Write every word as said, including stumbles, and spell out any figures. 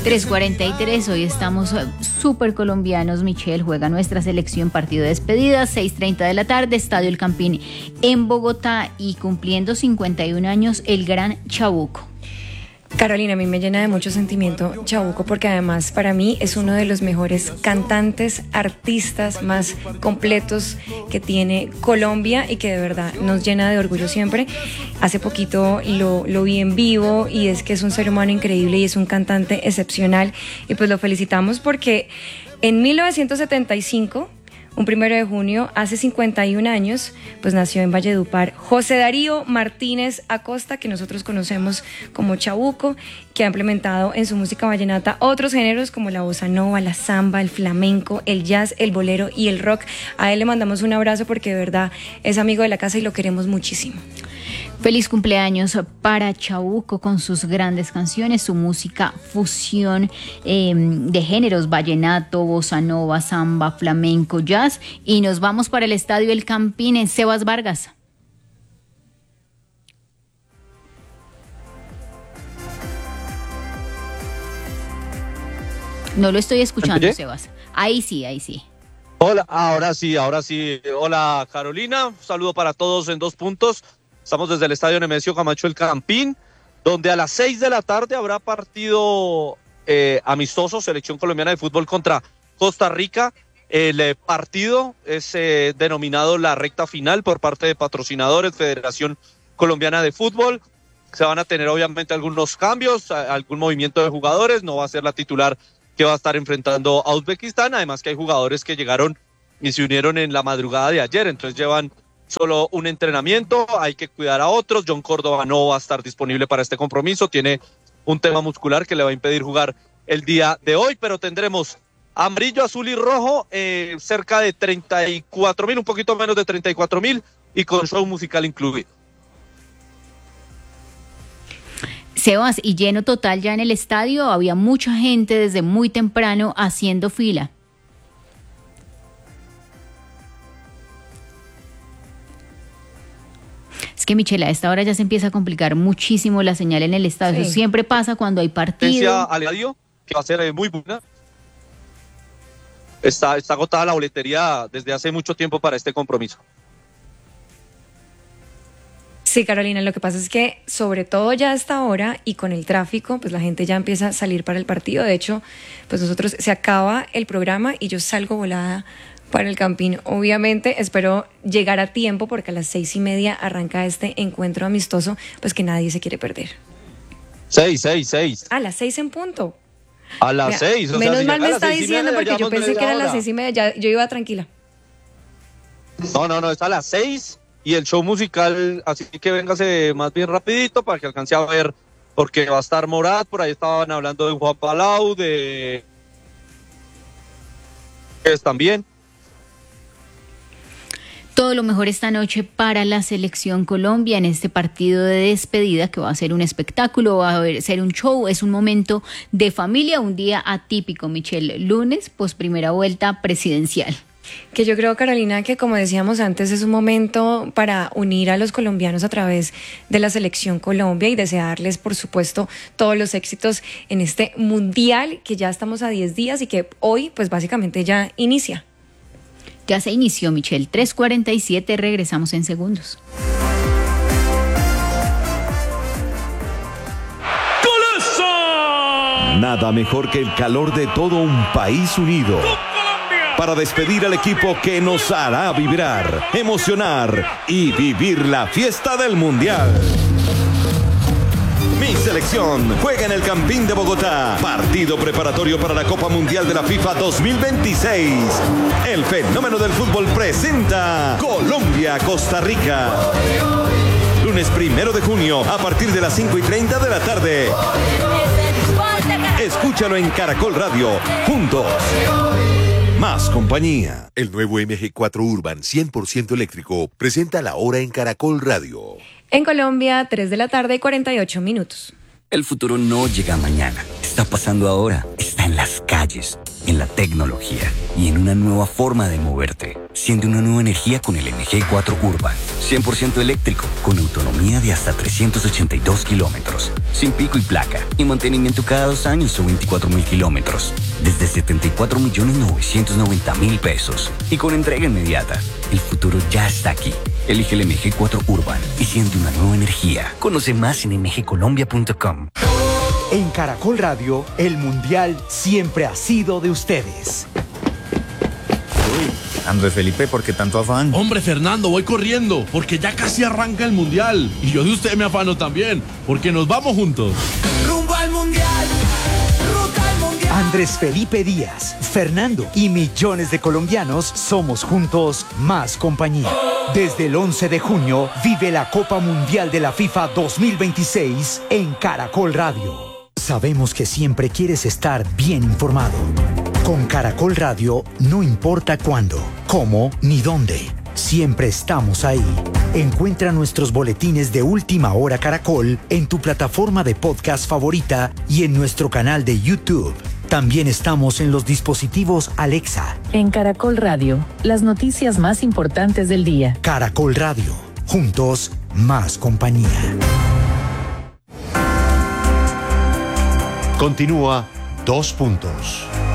tres cuarenta y tres, hoy estamos súper colombianos. Michelle, juega nuestra selección, partido de despedida, seis treinta de la tarde, Estadio El Campín en Bogotá, y cumpliendo cincuenta y un años el gran Chabuco. Carolina, a mí me llena de mucho sentimiento Chabuco, porque además para mí es uno de los mejores cantantes, artistas más completos que tiene Colombia y que de verdad nos llena de orgullo siempre. Hace poquito lo, lo vi en vivo y es que es un ser humano increíble y es un cantante excepcional, y pues lo felicitamos porque en mil novecientos setenta y cinco, un primero de junio, hace cincuenta y un años, pues nació en Valledupar José Darío Martínez Acosta, que nosotros conocemos como Chabuco, que ha implementado en su música vallenata otros géneros como la bossa nova, la samba, el flamenco, el jazz, el bolero y el rock. A él le mandamos un abrazo porque de verdad es amigo de la casa y lo queremos muchísimo. Feliz cumpleaños para Chabuco con sus grandes canciones, su música fusión eh, de géneros, vallenato, bossa nova, samba, flamenco, jazz. Y nos vamos para el Estadio El Campín en Sebas Vargas. No lo estoy escuchando, ¿Oye? Sebas. Ahí sí, ahí sí. Hola, ahora sí, ahora sí. Hola, Carolina. Un saludo para todos en dos puntos. Estamos desde el Estadio Nemesio Camacho El Campín, donde a las seis de la tarde habrá partido eh, amistoso, selección colombiana de fútbol contra Costa Rica. El eh, partido es eh, denominado la recta final por parte de patrocinadores, Federación Colombiana de Fútbol. Se van a tener obviamente algunos cambios, algún movimiento de jugadores, no va a ser la titular que va a estar enfrentando a Uzbekistán, además que hay jugadores que llegaron y se unieron en la madrugada de ayer, entonces llevan solo un entrenamiento, hay que cuidar a otros. John Córdoba no va a estar disponible para este compromiso, tiene un tema muscular que le va a impedir jugar el día de hoy, pero tendremos amarillo, azul y rojo, eh, cerca de treinta y cuatro mil, un poquito menos de treinta y cuatro mil, y con show musical incluido. Sebas, y lleno total ya en el estadio, había mucha gente desde muy temprano haciendo fila. Es que, Michelle, a esta hora ya se empieza a complicar muchísimo la señal en el estadio. Sí. Eso siempre pasa cuando hay partido. Al estadio, que va a ser muy buena. Está, está agotada la boletería desde hace mucho tiempo para este compromiso. Sí, Carolina, lo que pasa es que sobre todo ya a esta hora y con el tráfico, pues la gente ya empieza a salir para el partido. De hecho, pues nosotros se acaba el programa y yo salgo volada para el Campín. Obviamente espero llegar a tiempo porque a las seis y media arranca este encuentro amistoso, pues que nadie se quiere perder. Seis, seis, seis. A las seis en punto. A las Mira, seis. O menos sea, si mal me está media, diciendo porque yo pensé que era a las seis y media, ya, yo iba tranquila. No, no, no, es a las seis y el show musical, así que véngase más bien rapidito para que alcance a ver, porque va a estar Morat, por ahí estaban hablando de Juan Palau, de... es también. Todo lo mejor esta noche para la selección Colombia en este partido de despedida, que va a ser un espectáculo, va a ser un show, es un momento de familia, un día atípico, Michelle. Lunes, pues primera vuelta presidencial. Que yo creo, Carolina, que como decíamos antes, es un momento para unir a los colombianos a través de la selección Colombia y desearles, por supuesto, todos los éxitos en este mundial, que ya estamos a diez días y que hoy, pues básicamente ya inicia. Ya se inició, Michelle. tres cuarenta y siete, regresamos en segundos. ¡Golazo! Nada mejor que el calor de todo un país unido para despedir al equipo que nos hará vibrar, emocionar y vivir la fiesta del Mundial. Mi selección juega en el Campín de Bogotá. Partido preparatorio para la Copa Mundial de la FIFA dos mil veintiséis. El fenómeno del fútbol presenta Colombia-Costa Rica. Lunes primero de junio a partir de las cinco y treinta de la tarde. Escúchalo en Caracol Radio. Juntos. Más compañía. El nuevo M G cuatro Urban cien por ciento eléctrico presenta la hora en Caracol Radio. En Colombia, tres de la tarde y cuarenta y ocho minutos. El futuro no llega mañana. Está pasando ahora. Está en las calles. en la tecnología y en una nueva forma de moverte. Siente una nueva energía con el M G cuatro Urban. cien por ciento eléctrico, con autonomía de hasta trescientos ochenta y dos kilómetros. Sin pico y placa, y mantenimiento cada dos años o veinticuatro mil kilómetros. Desde setenta y cuatro millones novecientos noventa mil pesos. Y con entrega inmediata. El futuro ya está aquí. Elige el M G cuatro Urban y siente una nueva energía. Conoce más en m g colombia punto com. En Caracol Radio, el Mundial siempre ha sido de ustedes. Uy, Andrés Felipe, ¿por qué tanto afán? Hombre, Fernando, voy corriendo, porque ya casi arranca el Mundial. Y yo de usted me afano también, porque nos vamos juntos. ¡Rumbo al Mundial! ¡Ruta al Mundial! Andrés Felipe Díaz, Fernando y millones de colombianos somos juntos más compañía. Desde el once de junio, vive la Copa Mundial de la FIFA dos mil veintiséis en Caracol Radio. Sabemos que siempre quieres estar bien informado. Con Caracol Radio, no importa cuándo, cómo ni dónde, siempre estamos ahí. Encuentra nuestros boletines de Última Hora Caracol en tu plataforma de podcast favorita y en nuestro canal de YouTube. También estamos en los dispositivos Alexa. En Caracol Radio, las noticias más importantes del día. Caracol Radio, juntos, más compañía. Continúa Dos Puntos.